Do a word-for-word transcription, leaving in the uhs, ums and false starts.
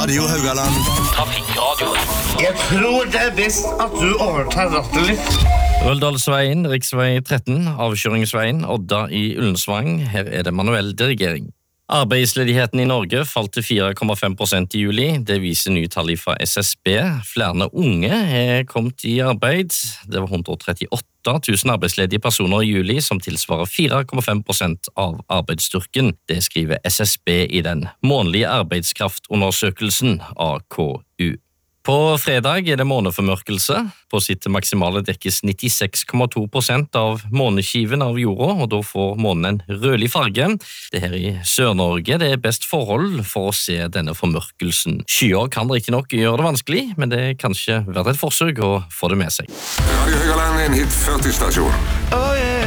Radio Haugaland. Trafikkradio. Jeg tror det er best at du overtar rattet litt. Røldalsveien, riksvei tretten, avkjøringsveien, Odda i Ullensvang. Her er det manuell dirigering. Arbeidsledigheten i Norge falt til fire komma fem prosent i juli. Det viser nye tall fra S S B. Flere unge er kommet i arbeid. Det var hundre og trettiåtte tusen arbeidsledige personer i juli, som tilsvarer fire komma fem prosent av arbeidsstyrken. Det skriver S S B i den månedlige arbeidskraftundersøkelsen A K U. På fredag er det måneformørkelse. På sitt maksimale dekkes nittiseks komma to prosent av måneskiven av jorda, og da får månen en rødlig farge. Det her i Sør-Norge det er best forhold for å se denne formørkelsen. Skyer kan riktig nok gjøre det vanskelig, men det er kanskje verdt et forsøk å få det med seg. Radio Haugaland er en hit førti-stasjon. Oh yeah.